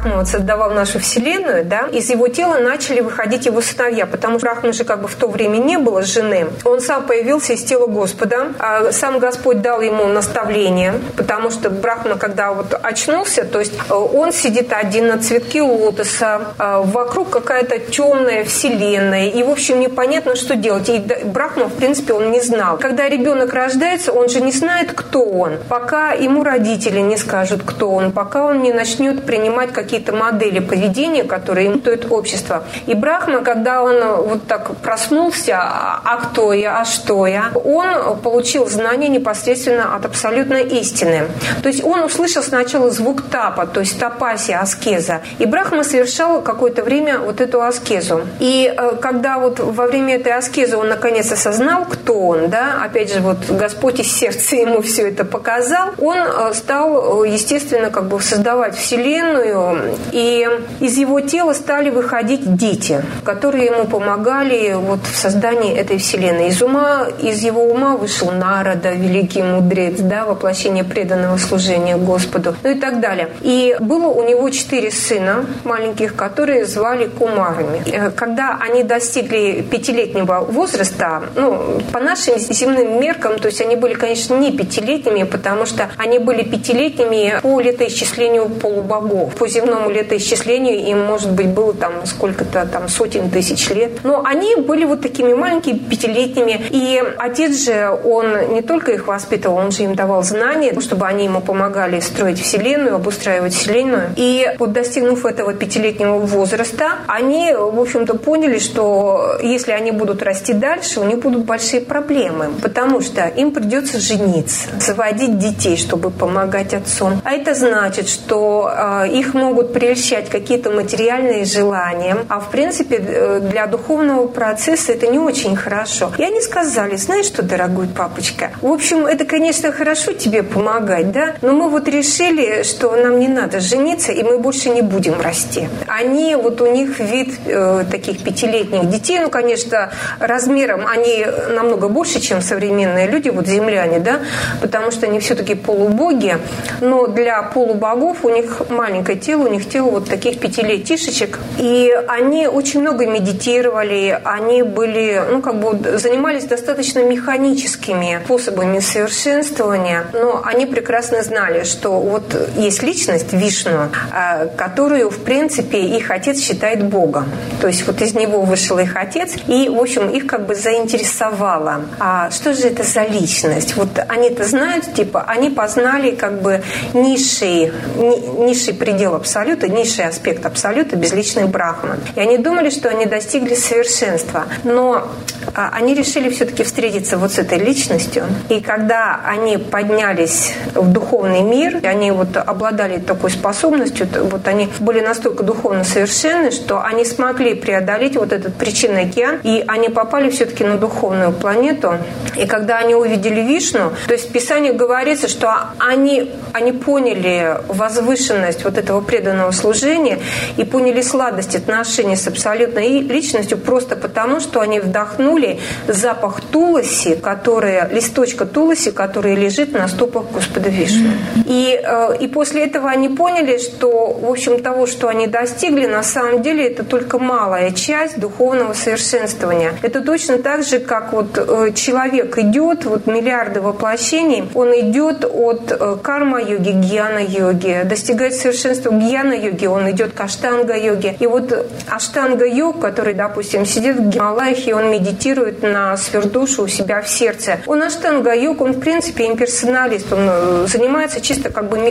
Брахма создавал нашу Вселенную, да, из его тела начали выходить его сыновья, потому что Брахмы же как бы в то время не было жены. Он сам появился из тела Господа, а сам Господь дал ему наставление, потому что Брахма, когда вот очнулся, то есть он сидит один на цветке лотоса, вокруг какая-то темная Вселенная, и, в общем, непонятно, что делать. И Брахма, в принципе, он не знал. Когда ребенок рождается, он же не знает, кто он, пока ему родители не скажут, кто он, пока он не начнет принимать какие-то модели поведения, которые им диктует общество. И Брахма, когда он вот так проснулся, а кто я, а что я, он получил знание непосредственно от абсолютной истины. То есть он услышал сначала звук тапа, то есть тапасия, аскеза. И Брахма совершал какое-то время вот эту аскезу. И когда вот во время этой аскезы он наконец осознал, кто он, да, опять же, вот Господь из сердца ему все это показал, он стал, естественно, как бы создавать Вселенную, и из его тела стали выходить дети, которые ему помогали вот в создании этой Вселенной. Из его ума вышел Нарада, великий мудрец, да, воплощение преданного служения Господу, ну и так далее. И было у него 4 сына маленьких, которые звали Кумарами. Когда они достигли 5-летнего возраста, ну, по нашим земным меркам, то есть они были, конечно, не 5-летними, потому что они были 5-летними по летоисчислению полубогов. По земному летоисчислению им, может быть, было там сколько-то там сотен тысяч лет. Но они были вот такими маленькими 5-летними. И отец же, он не только их воспитывал, он же им давал знания, чтобы они ему помогали строить Вселенную, обустраивать Вселенную. И вот достигнув этого 5-летнего возраста, они, в общем-то, поняли, что если они будут расти дальше, у них будут большие проблемы, потому что им придется жениться, заводить детей, чтобы помогать отцам. А это значит, что их могут прельщать какие-то материальные желания, а в принципе для духовного процесса это не очень хорошо. И они сказали: знаешь что, дорогой папочка, в общем, это, конечно, хорошо тебе помогать, да, но мы вот решили, что нам не надо жениться, и мы больше не будем расти. Они, вот у них вид таких 5-летних детей, ну, конечно, размером они намного больше, чем современные люди, вот земляне, да, потому что они все-таки полубоги, но для полубогов у них маленькое тело, у них тело вот таких 5-летишечек, и они очень много медитировали, они были, ну, как бы занимались достаточно механическими способами совершенствования, но они прекрасно знали, что вот есть личность Вишну, которую, в принципе, их отец считает Богом. То есть вот из него вышел их отец, и, в общем, их как бы заинтересовало. А что же это за личность? Вот они-то знают, типа, они познали как бы низший предел абсолюта, низший аспект абсолюта, безличный Брахман. И они думали, что они достигли совершенства. Но они решили все-таки встретиться вот с этой личностью. И когда они поднялись в духовный мир, они вот обладали такой способностью, вот они были настолько духовно совершенны, что они смогли преодолеть вот этот причинный океан, и они попали все-таки на духовную планету. И когда они увидели Вишну, то есть в Писании говорится, что они поняли возвышенность вот этого преданного служения и поняли сладость отношений с абсолютной личностью просто потому, что они вдохнули запах туласи, листочка туласи, который лежит на стопах Господа Вишну. И после этого они поняли, что, в общем, того, что они достигли, на самом деле это только малая часть духовного совершенствования. Это точно так же, как вот человек идет, вот миллиарды воплощений, он идет от карма-йоги к гьяна-йоге, достигает совершенства гьяна-йоги, он идет к аштанга-йоге. И вот аштанга-йог, который, допустим, сидит в Гималаях, и он медитирует на сверхдушу у себя в сердце. Он аштанга-йог, он, в принципе, имперсоналист, он занимается чисто как бы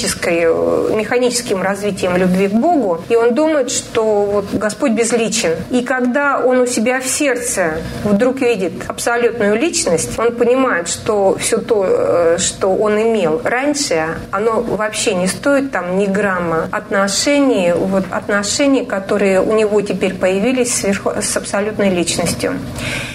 механическим развитием любви к Богу, и он думает, что вот Господь безличен. И когда он у себя в сердце вдруг видит абсолютную личность, он понимает, что все то, что он имел раньше, оно вообще не стоит там ни грамма отношений, которые у него теперь появились с абсолютной личностью.